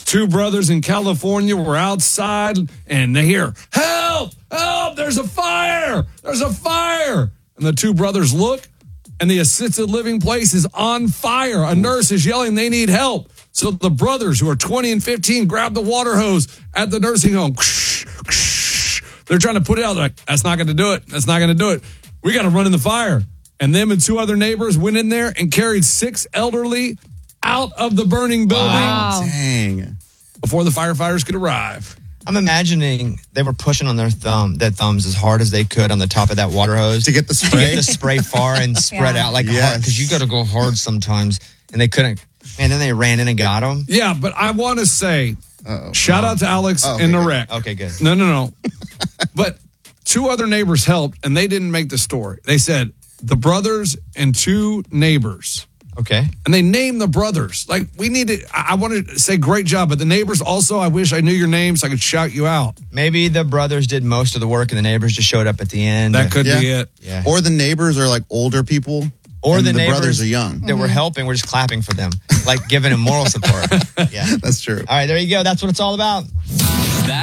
two brothers in California were outside and they hear, help, help, there's a fire, there's a fire. And the two brothers look and the assisted living place is on fire. A nurse is yelling they need help. So the brothers who are 20 and 15 grab the water hose at the nursing home. They're trying to put it out. They're like, that's not going to do it. That's not going to do it. We got to run in the fire. And them and two other neighbors went in there and carried 6 elderly out of the burning building. Wow. Dang. Before the firefighters could arrive. I'm imagining they were pushing on their thumbs as hard as they could on the top of that water hose To get the to spray? get the spray far and spread out like hard, because you got to go hard sometimes, and they couldn't. And then they ran in and got them. Yeah, but I want to say, shout out to Alex in the wreck. Okay, good. No. But 2 other neighbors helped, and they didn't make the story. They said the brothers and 2 neighbors. Okay. And they named the brothers. Like, we need to, I want to say great job, but the neighbors also, I wish I knew your name so I could shout you out. Maybe the brothers did most of the work and the neighbors just showed up at the end. That could be it. Yeah. Or the neighbors are like older people. Or and the neighbors brothers are young. that were helping, we're just clapping for them, like giving them moral support. Yeah. That's true. All right, there you go. That's what it's all about.